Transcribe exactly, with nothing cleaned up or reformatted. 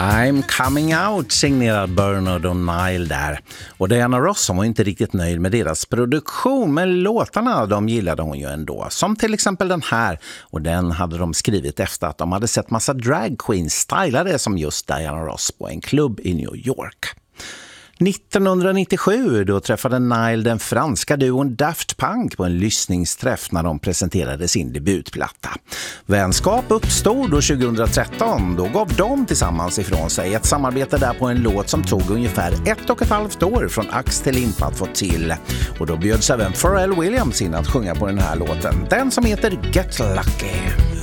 I'm coming out, signerad Bernard O'Neill där. Och Diana Ross var inte riktigt nöjd med deras produktion, men låtarna de gillade hon ju ändå. Som till exempel den här, och den hade de skrivit efter att de hade sett massa drag queens stylade som just Diana Ross på en klubb i New York. nittonhundranittiosju då träffade Nile den franska duon Daft Punk på en lyssningsträff när de presenterade sin debutplatta. Vänskap uppstod då tjugohundratretton, då gav de tillsammans ifrån sig ett samarbete där på en låt som tog ungefär ett och ett halvt år från ax till limpa att få till. Och då bjöds även Pharrell Williams in att sjunga på den här låten, den som heter Get Lucky.